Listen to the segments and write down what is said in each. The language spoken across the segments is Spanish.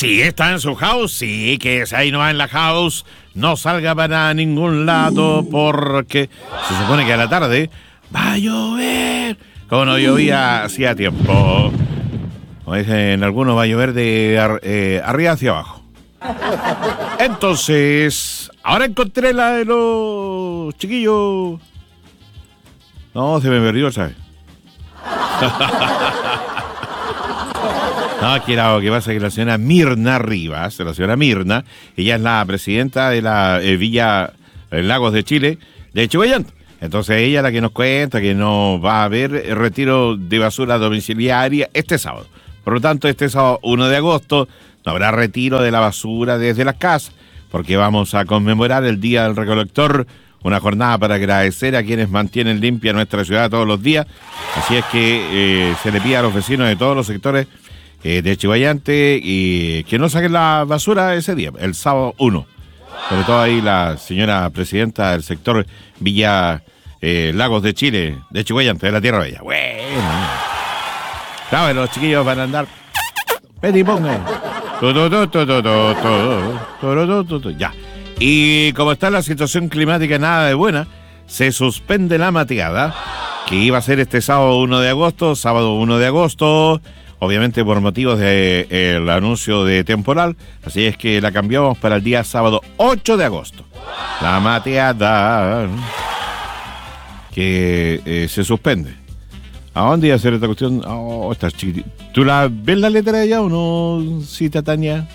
Sí, está en su house, sí, que ahí no va en la house, no salga para ningún lado porque se supone que a la tarde va a llover, como no llovía hacía tiempo. Como dicen algunos, va a llover de arriba hacia abajo. Entonces, ahora encontré la de los chiquillos. No, se me perdió, ¿sabes? No, que era lo que pasa es que la señora Mirna Rivas, la señora Mirna, ella es la presidenta de la Villa Lagos de Chile, de Chuballante. Entonces ella es la que nos cuenta que no va a haber retiro de basura domiciliaria este sábado. Por lo tanto, este sábado 1 de agosto no habrá retiro de la basura desde las casas, porque vamos a conmemorar el Día del Recolector, una jornada para agradecer a quienes mantienen limpia nuestra ciudad todos los días. Así es que se le pide a los vecinos de todos los sectores de Chuballante y que no saquen la basura ese día, el sábado 1. Sobre todo ahí la señora presidenta del sector Villa Lagos de Chile, de Chuballante, de la Tierra Bella. Bueno. Claro, los chiquillos van a andar. Petiponga. Ya. Y como está la situación climática nada de buena, se suspende la mateada, que iba a ser este sábado 1 de agosto, obviamente por motivos del anuncio de temporal, así es que la cambiamos para el día sábado 8 de agosto. La mateada que se suspende. ¿A dónde iba a hacer esta cuestión? Oh, está chiquitita. ¿Tú ves la letra de allá o no, cita Tania?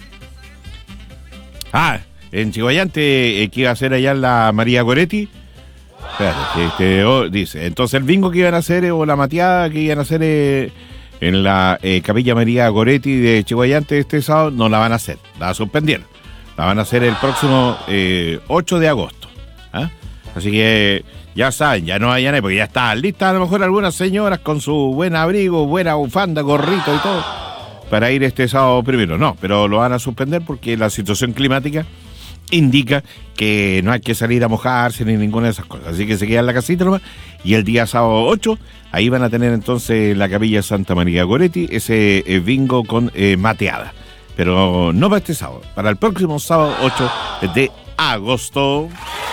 Ah, en Chuballante, que iba a hacer allá la María Goretti. Espérate, dice, entonces el bingo que iban a hacer, o la mateada que iban a hacer en la Capilla María Goretti de Chuballante este sábado, no la van a hacer, la suspendieron. La van a hacer el próximo 8 de agosto. ¿Ah? Así que ya saben, ya no vayan ahí, porque ya están listas a lo mejor algunas señoras con su buen abrigo, buena bufanda, gorrito y todo, para ir este sábado primero. No, pero lo van a suspender porque la situación climática indica que no hay que salir a mojarse ni ninguna de esas cosas. Así que se queda en la casita nomás. Y el día sábado 8, ahí van a tener entonces la Capilla Santa María Goretti, ese bingo con mateada. Pero no para este sábado, para el próximo sábado 8 de agosto.